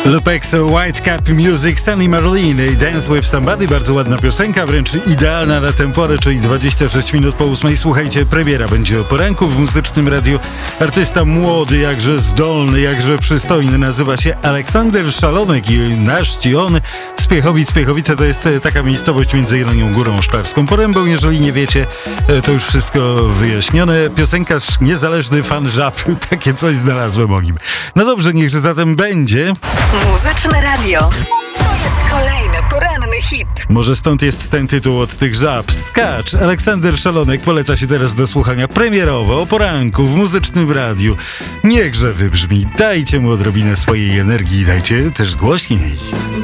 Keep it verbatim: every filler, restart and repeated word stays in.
Lupex, Whitecap Music, Sunny Marlin i Dance with Somebody. Bardzo ładna piosenka, wręcz idealna na tę porę, czyli dwadzieścia sześć minut po ósmej. Słuchajcie, premiera będzie o poranku w Muzycznym Radiu. Artysta młody, jakże zdolny, jakże przystojny. Nazywa się Aleksander Szalonek i nasz ci on z Piechowic. Piechowice to jest taka miejscowość między Jelenią Górą Szklarską Porębą. Jeżeli nie wiecie, to już wszystko wyjaśnione. Piosenkarz, niezależny fan żab. Takie coś znalazłem o nim. No dobrze, niechże zatem będzie. Muzyczne Radio. To jest kolejny poranny hit. Może stąd jest ten tytuł od tych żab. Skacz! Aleksander Szalonek poleca się teraz do słuchania premierowo o poranku w Muzycznym Radiu. Niechże wybrzmi. Dajcie mu odrobinę swojej energii, dajcie też głośniej.